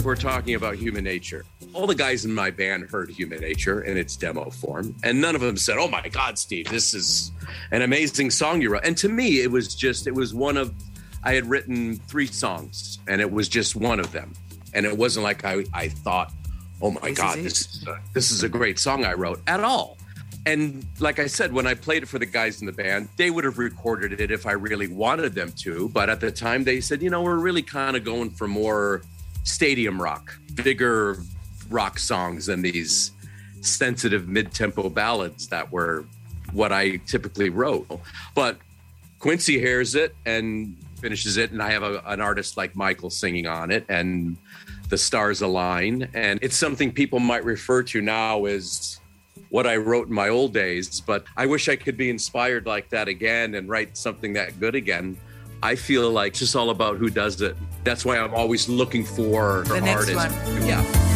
we're talking about Human Nature, all the guys in my band heard Human Nature in its demo form, and none of them said, "Oh my God, Steve, this is an amazing song you wrote." And to me, it was I had written 3 songs, and it was just one of them. And it wasn't like I thought, "Oh my God, this is a great song I wrote," at all. And like I said, when I played it for the guys in the band, they would have recorded it if I really wanted them to. But at the time they said, we're really kind of going for more stadium rock, bigger rock songs than these sensitive mid-tempo ballads that were what I typically wrote. But Quincy hears it and finishes it, and I have an artist like Michael singing on it, and the stars align. And it's something people might refer to now as what I wrote in my old days, but I wish I could be inspired like that again and write something that good again. I feel like it's just all about who does it. That's why I'm always looking for the next artists. one. Yeah.